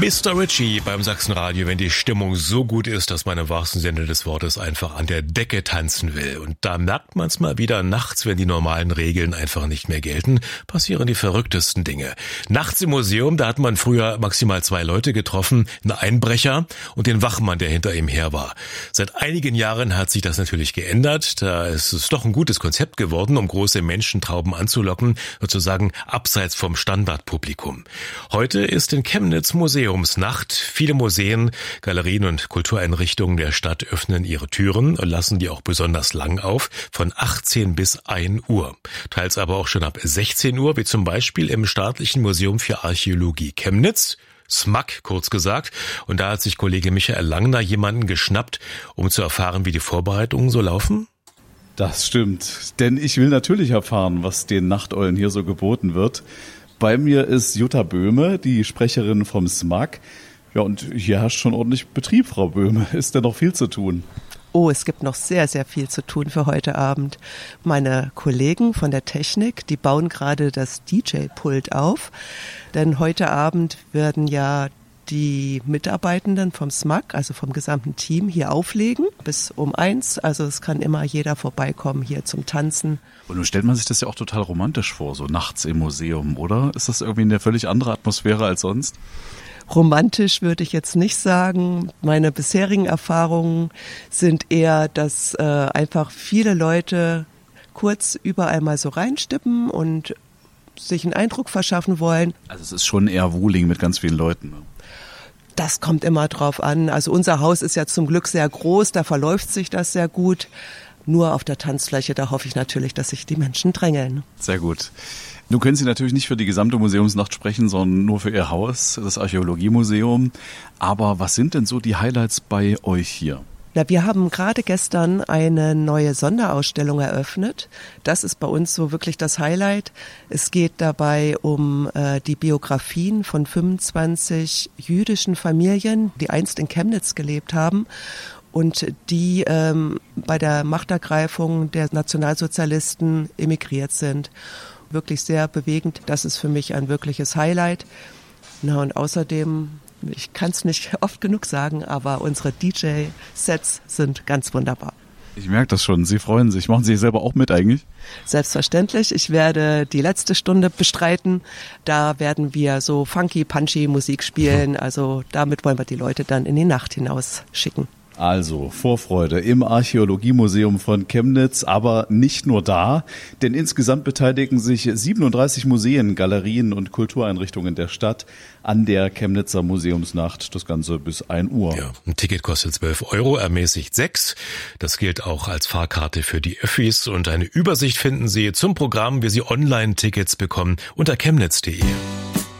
Mr. Ritchie beim Sachsenradio, wenn die Stimmung so gut ist, dass man im wahrsten Sinne des Wortes einfach an der Decke tanzen will. Und da merkt man es mal wieder nachts, wenn die normalen Regeln einfach nicht mehr gelten, passieren die verrücktesten Dinge. Nachts im Museum, da hat man früher maximal 2 Leute getroffen, einen Einbrecher und den Wachmann, der hinter ihm her war. Seit einigen Jahren hat sich das natürlich geändert. Da ist es doch ein gutes Konzept geworden, um große Menschentrauben anzulocken, sozusagen abseits vom Standardpublikum. Heute ist in Chemnitz Museumsnacht. Viele Museen, Galerien und Kultureinrichtungen der Stadt öffnen ihre Türen und lassen die auch besonders lang auf, von 18 bis 1 Uhr. Teils aber auch schon ab 16 Uhr, wie zum Beispiel im Staatlichen Museum für Archäologie Chemnitz. SMAK, kurz gesagt. Und da hat sich Kollege Michael Langner jemanden geschnappt, um zu erfahren, wie die Vorbereitungen so laufen. Das stimmt, denn ich will natürlich erfahren, was den Nachteulen hier so geboten wird. Bei mir ist Jutta Böhme, die Sprecherin vom SMAK. Ja, und hier herrscht schon ordentlich Betrieb, Frau Böhme. Ist denn noch viel zu tun? Oh, es gibt noch sehr, sehr viel zu tun für heute Abend. Meine Kollegen von der Technik, die bauen gerade das DJ-Pult auf. Denn heute Abend werden ja die Mitarbeitenden vom SMAK, also vom gesamten Team, hier auflegen bis um 1. Also es kann immer jeder vorbeikommen hier zum Tanzen. Und nun stellt man sich das ja auch total romantisch vor, so nachts im Museum, oder? Ist das irgendwie eine völlig andere Atmosphäre als sonst? Romantisch würde ich jetzt nicht sagen. Meine bisherigen Erfahrungen sind eher, dass einfach viele Leute kurz überall mal so reinstippen und sich einen Eindruck verschaffen wollen. Also es ist schon eher Wuling mit ganz vielen Leuten, ne? Das kommt immer drauf an. Also unser Haus ist ja zum Glück sehr groß, da verläuft sich das sehr gut. Nur auf der Tanzfläche, da hoffe ich natürlich, dass sich die Menschen drängeln. Sehr gut. Nun können Sie natürlich nicht für die gesamte Museumsnacht sprechen, sondern nur für Ihr Haus, das Archäologiemuseum. Aber was sind denn so die Highlights bei euch hier? Na, wir haben gerade gestern eine neue Sonderausstellung eröffnet. Das ist bei uns so wirklich das Highlight. Es geht dabei um die Biografien von 25 jüdischen Familien, die einst in Chemnitz gelebt haben und die bei der Machtergreifung der Nationalsozialisten emigriert sind. Wirklich sehr bewegend. Das ist für mich ein wirkliches Highlight. Na, und außerdem, ich kann es nicht oft genug sagen, aber unsere DJ-Sets sind ganz wunderbar. Ich merke das schon, Sie freuen sich. Machen Sie selber auch mit eigentlich? Selbstverständlich. Ich werde die letzte Stunde bestreiten. Da werden wir so funky, punchy Musik spielen. Also damit wollen wir die Leute dann in die Nacht hinaus schicken. Also Vorfreude im Archäologiemuseum von Chemnitz, aber nicht nur da, denn insgesamt beteiligen sich 37 Museen, Galerien und Kultureinrichtungen der Stadt an der Chemnitzer Museumsnacht, das Ganze bis 1 Uhr. Ja, ein Ticket kostet 12 €, ermäßigt 6. Das gilt auch als Fahrkarte für die Öffis und eine Übersicht finden Sie zum Programm, wie Sie Online-Tickets bekommen, unter chemnitz.de.